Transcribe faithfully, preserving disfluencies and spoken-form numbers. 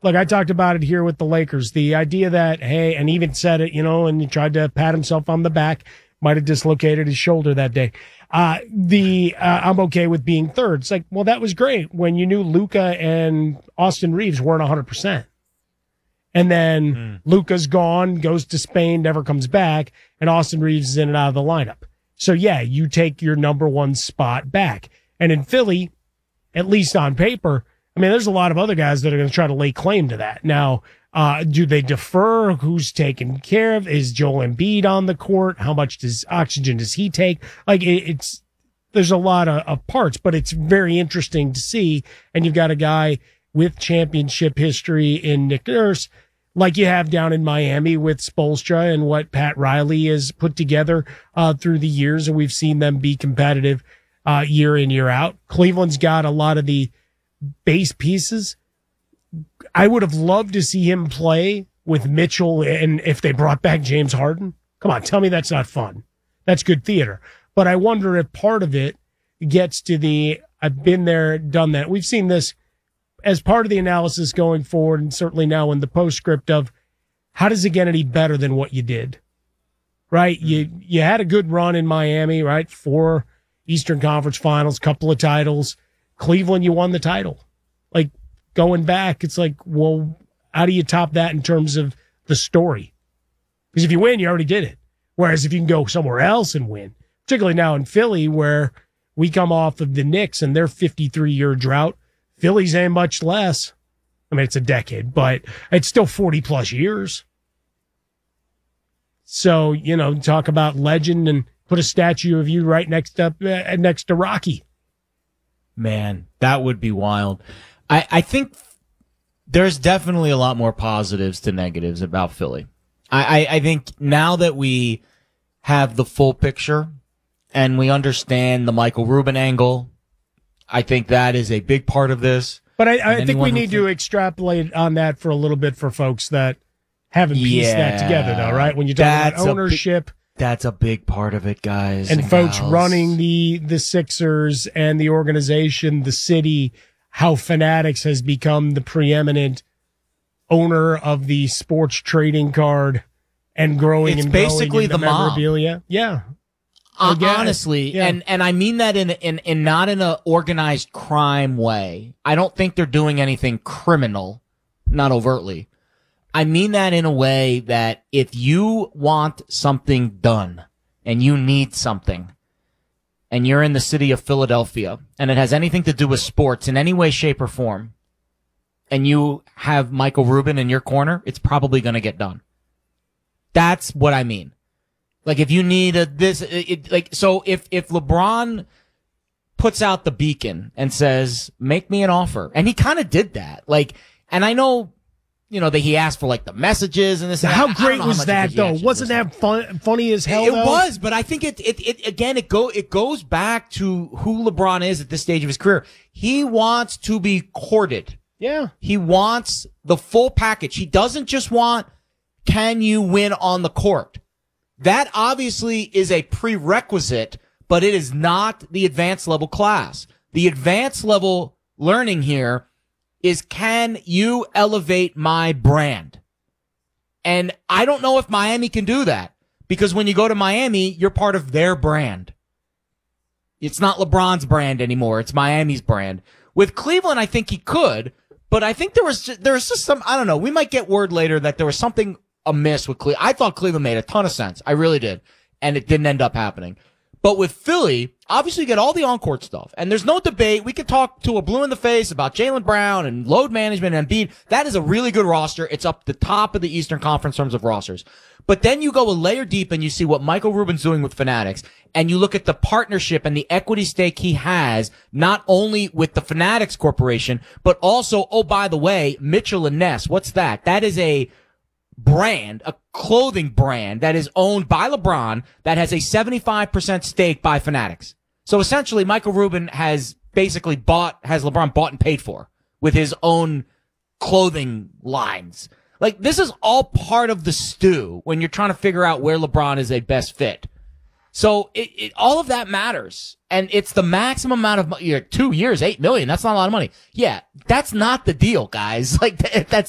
look, I talked about it here with the Lakers. The idea that, hey, and even said it, you know, and he tried to pat himself on the back, might have dislocated his shoulder that day. Uh, the, uh, I'm okay with being third. It's like, well, that was great when you knew Luka and Austin Reeves weren't one hundred percent. And then mm. Luka's gone, goes to Spain, never comes back, and Austin Reeves is in and out of the lineup. So, yeah, you take your number one spot back. And in Philly, at least on paper, I mean, there's a lot of other guys that are going to try to lay claim to that. Now, uh, do they defer? Who's taken care of? Is Joel Embiid on the court? How much does oxygen does he take? Like, it, it's there's a lot of, of parts, but it's very interesting to see. And you've got a guy with championship history in Nick Nurse, like you have down in Miami with Spoelstra and what Pat Riley has put together uh, through the years, and we've seen them be competitive uh, year in, year out. Cleveland's got a lot of the base pieces. I would have loved to see him play with Mitchell, and if they brought back James Harden. Come on, tell me that's not fun. That's good theater. But I wonder if part of it gets to the, I've been there, done that. We've seen this as part of the analysis going forward, and certainly now in the postscript of how does it get any better than what you did, right? You you had a good run in Miami, right? Four Eastern Conference Finals, couple of titles. Cleveland, you won the title. Like, going back, it's like, well, how do you top that in terms of the story? Because if you win, you already did it. Whereas if you can go somewhere else and win, particularly now in Philly, where we come off of the Knicks and their fifty-three-year drought, Philly's ain't much less. I mean, it's a decade, but it's still forty-plus years. So, you know, talk about legend and put a statue of you right next up uh, next to Rocky. Man, that would be wild. I, I think there's definitely a lot more positives to negatives about Philly. I, I, I think now that we have the full picture and we understand the Michael Rubin angle, I think that is a big part of this. But I, I think we need to extrapolate on that for a little bit for folks that haven't pieced yeah, that together, though, right? When you talk about ownership. Big, that's a big part of it, guys. And, and folks gals. running the, the Sixers and the organization, the city, how Fanatics has become the preeminent owner of the sports trading card and growing it's and basically growing the, the memorabilia. Mom. Yeah. Uh, honestly, yeah. and, and I mean that in, in, in not in an organized crime way. I don't think they're doing anything criminal, not overtly. I mean that in a way that if you want something done and you need something and you're in the city of Philadelphia and it has anything to do with sports in any way, shape, or form, and you have Michael Rubin in your corner, it's probably going to get done. That's what I mean. Like, if you need a, this, it, like, so if, if LeBron puts out the beacon and says, make me an offer, and he kind of did that, like, and I know, you know, that he asked for, like, the messages and this. How and great was that, though? Wasn't that fun, funny as hell? It, it though? was, but I think it, it, it, again, it go, it goes back to who LeBron is at this stage of his career. He wants to be courted. Yeah. He wants the full package. He doesn't just want, can you win on the court? That obviously is a prerequisite, but it is not the advanced level class. The advanced level learning here is, can you elevate my brand? And I don't know if Miami can do that, because when you go to Miami, you're part of their brand. It's not LeBron's brand anymore. It's Miami's brand. With Cleveland, I think he could, but I think there was just, there was just some, I don't know, we might get word later that there was something amiss with Cleveland. I thought Cleveland made a ton of sense. I really did. And it didn't end up happening. But with Philly, obviously you get all the on-court stuff. And there's no debate. We could talk to a blue in the face about Jaylen Brown and load management and Embiid. That is a really good roster. It's up the top of the Eastern Conference in terms of rosters. But then you go a layer deep and you see what Michael Rubin's doing with Fanatics. And you look at the partnership and the equity stake he has, not only with the Fanatics Corporation, but also, oh, by the way, Mitchell and Ness. What's that? That is a brand, a clothing brand that is owned by LeBron that has a seventy-five percent stake by Fanatics. So essentially, Michael Rubin has basically bought, has LeBron bought and paid for with his own clothing lines. Like, this is all part of the stew when you're trying to figure out where LeBron is a best fit. So it, it all of that matters. And it's the maximum amount of money. Two years, eight million. That's not a lot of money. Yeah, that's not the deal, guys. Like, that's